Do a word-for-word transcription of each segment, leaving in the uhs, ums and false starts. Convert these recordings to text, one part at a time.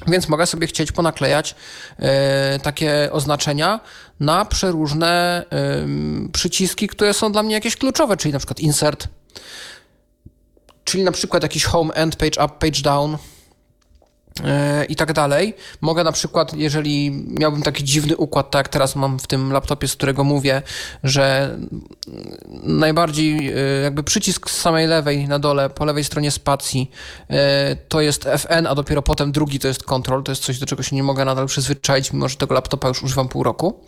Więc mogę sobie chcieć ponaklejać y, takie oznaczenia na przeróżne y, przyciski, które są dla mnie jakieś kluczowe, czyli na przykład insert, czyli na przykład jakiś home, end, page up, page down yy, i tak dalej. Mogę na przykład, jeżeli miałbym taki dziwny układ, tak jak teraz mam w tym laptopie, z którego mówię, że najbardziej yy, jakby przycisk z samej lewej na dole, po lewej stronie spacji yy, to jest F N, a dopiero potem drugi to jest Control. To jest coś, do czego się nie mogę nadal przyzwyczaić, mimo że tego laptopa już używam pół roku.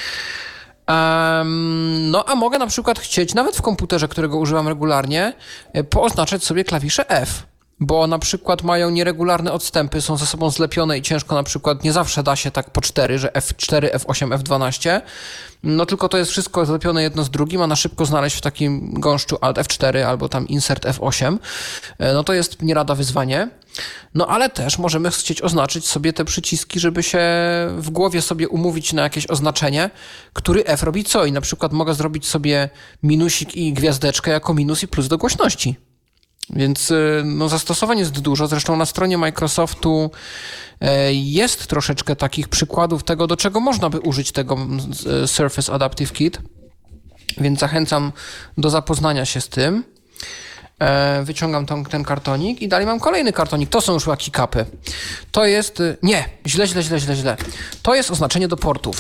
Um, no a mogę na przykład chcieć, nawet w komputerze, którego używam regularnie, pooznaczać sobie klawisze F, bo na przykład mają nieregularne odstępy, są ze sobą zlepione i ciężko na przykład, nie zawsze da się tak po cztery, że F cztery, F osiem, F dwanaście, no tylko to jest wszystko zlepione jedno z drugim, a na szybko znaleźć w takim gąszczu Alt F cztery albo tam Insert F osiem, no to jest nie lada wyzwanie. No ale też możemy chcieć oznaczyć sobie te przyciski, żeby się w głowie sobie umówić na jakieś oznaczenie, który F robi co i na przykład mogę zrobić sobie minusik i gwiazdeczkę jako minus i plus do głośności. Więc no, zastosowań jest dużo. Zresztą na stronie Microsoftu jest troszeczkę takich przykładów tego, do czego można by użyć tego Surface Adaptive Kit. Więc zachęcam do zapoznania się z tym. Wyciągam ten, ten kartonik i dalej mam kolejny kartonik. To są już keycapy. To jest... Nie, źle, źle, źle, źle, źle. To jest oznaczenie do portów.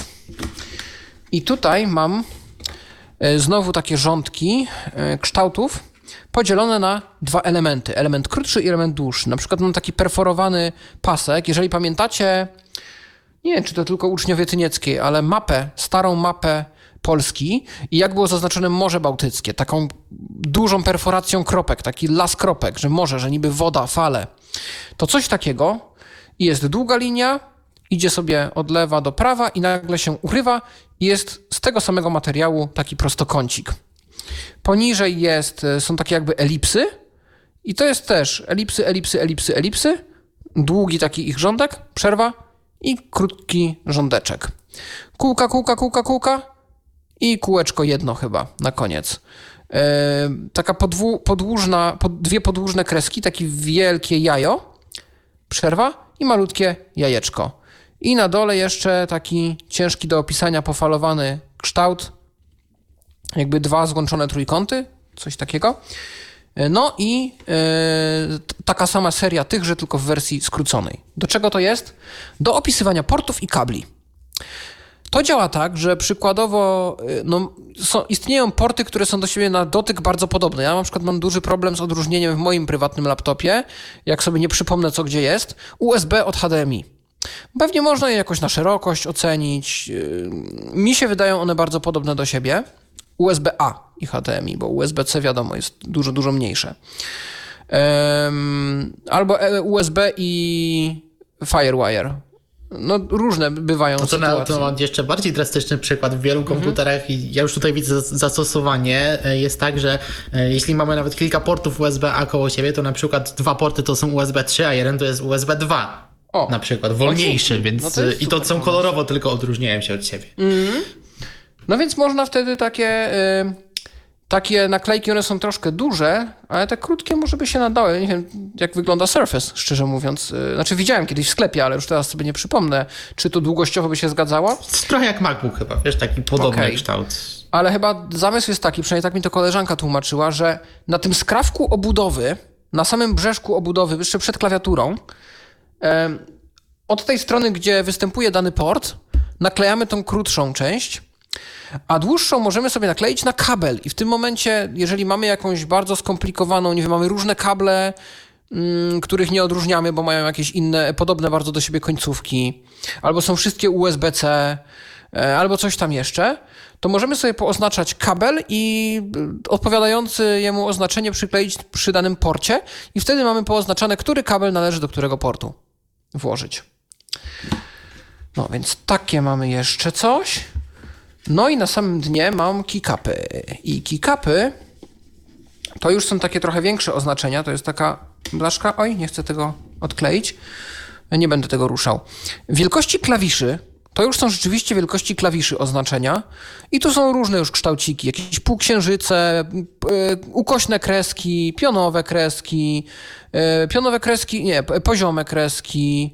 I tutaj mam znowu takie rządki kształtów podzielone na dwa elementy. Element krótszy i element dłuższy. Na przykład mam taki perforowany pasek. Jeżeli pamiętacie, nie wiem, czy to tylko uczniowie Tynieckiej, ale mapę, starą mapę Polski i jak było zaznaczone Morze Bałtyckie, taką dużą perforacją kropek, taki las kropek, że morze, że niby woda, fale. To coś takiego i jest długa linia, idzie sobie od lewa do prawa i nagle się urywa i jest z tego samego materiału taki prostokącik. Poniżej jest, są takie jakby elipsy i to jest też elipsy, elipsy, elipsy, elipsy, długi taki ich rządek, przerwa i krótki rządeczek. Kółka, kółka, kółka, kółka i kółeczko jedno chyba na koniec. Yy, taka podwó- podłużna, pod, dwie podłużne kreski, takie wielkie jajo, przerwa i malutkie jajeczko. I na dole jeszcze taki ciężki do opisania pofalowany kształt, jakby dwa złączone trójkąty, coś takiego. No i yy, taka sama seria tychże, tylko w wersji skróconej. Do czego to jest? Do opisywania portów i kabli. To działa tak, że przykładowo no, są, istnieją porty, które są do siebie na dotyk bardzo podobne. Ja na przykład mam duży problem z odróżnieniem w moim prywatnym laptopie, jak sobie nie przypomnę co gdzie jest, U S B od H D M I. Pewnie można je jakoś na szerokość ocenić. Mi się wydają one bardzo podobne do siebie. U S B A i H D M I, bo U S B C wiadomo jest dużo, dużo mniejsze. Um, albo U S B i Firewire. No różne bywają no to sytuacje. Na, to mam jeszcze bardziej drastyczny przykład. W wielu komputerach, mhm. i ja już tutaj widzę zastosowanie, jest tak, że jeśli mamy nawet kilka portów U S B A koło siebie, to na przykład dwa porty to są U S B trzy, a jeden to jest U S B dwa. O, na przykład wolniejszy, więc no to i to są kolorowo tylko odróżniają się od siebie. Mhm. No więc można wtedy takie, y, takie naklejki, one są troszkę duże, ale te krótkie może by się nadały. Nie wiem, jak wygląda Surface, szczerze mówiąc. Y, znaczy widziałem kiedyś w sklepie, ale już teraz sobie nie przypomnę, czy to długościowo by się zgadzało. Trochę jak MacBook chyba, wiesz, taki podobny okay. kształt. Ale chyba zamysł jest taki, przynajmniej tak mi to koleżanka tłumaczyła, że na tym skrawku obudowy, na samym brzeszku obudowy, jeszcze przed klawiaturą, y, od tej strony, gdzie występuje dany port, naklejamy tą krótszą część, a dłuższą możemy sobie nakleić na kabel i w tym momencie, jeżeli mamy jakąś bardzo skomplikowaną, nie wiem, mamy różne kable, mm, których nie odróżniamy, bo mają jakieś inne, podobne bardzo do siebie końcówki, albo są wszystkie U S B C, e, albo coś tam jeszcze, to możemy sobie pooznaczać kabel i odpowiadający jemu oznaczenie przykleić przy danym porcie i wtedy mamy pooznaczane, który kabel należy do którego portu włożyć. No więc takie mamy jeszcze coś. No i na samym dnie mam keycapy. I keycapy to już są takie trochę większe oznaczenia. To jest taka blaszka. Oj, nie chcę tego odkleić. Nie będę tego ruszał. Wielkości klawiszy to już są rzeczywiście wielkości klawiszy oznaczenia. I tu są różne już kształciki. Jakieś półksiężyce, ukośne kreski, pionowe kreski, pionowe kreski, nie, poziome kreski,